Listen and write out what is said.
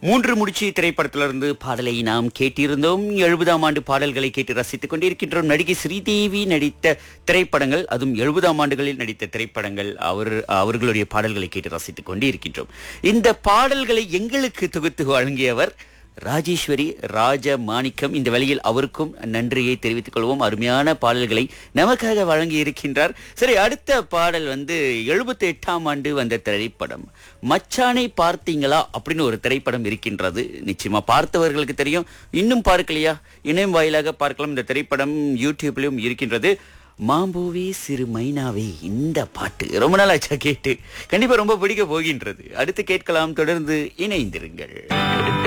மூன்று முடிச்சு திரைப்படத்திலிருந்து பாடலை நாம் கேட்டிருந்தோம். 70ஆம் ஆண்டு பாடல்களை கேட்டு ரசித்துக் கொண்டிருக்கின்றோம். நடிகை ஸ்ரீதேவி நடித்த திரைப்படங்கள், அதுவும் 70ஆம் ஆண்டுகளில் நடித்த திரைப்படங்கள், அவர்களுடைய பாடல்களை கேட்டு ரசித்துக் கொண்டிருக்கின்றோம். இந்த பாடல்களை எங்களுக்கு தொகுத்து வழங்கியவர் ராஜேஸ்வரி ராஜமாணிக்கம். இந்த வழியில் அவருக்கும் நன்றியை தெரிவித்துக் கொள்வோம். அருமையான பாடல்களை நமக்காக வழங்கி இருக்கின்றார். சரி, அடுத்த பாடல் 78ஆம் ஆண்டு வந்த திரைப்படம் மச்சானை பார்த்தீங்களா அப்படின்னு ஒரு திரைப்படம் இருக்கின்றது. நிச்சயமா பார்த்தவர்களுக்கு தெரியும். இன்னும் பார்க்கலையா, இணையம் வாயிலாக பார்க்கலாம். இந்த திரைப்படம் யூடியூப்லயும் இருக்கின்றது. மாம்பூவே சிறு மைனாவே, இந்த பாட்டு ரொம்ப நாள் ஆச்சா கேட்டு, கண்டிப்பா ரொம்ப பிடிக்க போகின்றது. அடுத்து கேட்கலாம். தொடர்ந்து இணைந்திருங்கள்.